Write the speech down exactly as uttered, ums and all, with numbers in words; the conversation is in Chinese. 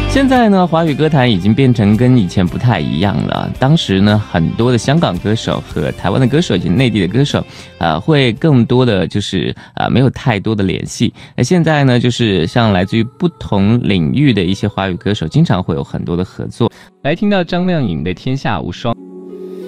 现在呢，华语歌坛已经变成跟以前不太一样了。当时呢，很多的香港歌手和台湾的歌手以及内地的歌手，呃，会更多的就是呃没有太多的联系。那现在呢，就是像来自于不同领域的一些华语歌手，经常会有很多的合作。来听到张靓颖的《天下无双》。